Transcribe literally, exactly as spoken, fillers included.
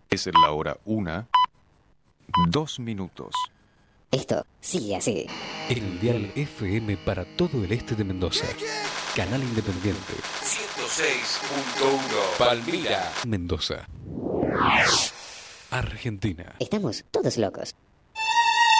Es la hora una, dos minutos. Esto sigue así. El dial F M para todo el este de Mendoza. Canal Independiente. ciento seis punto uno. Palmira. Mendoza. Argentina. Estamos todos locos.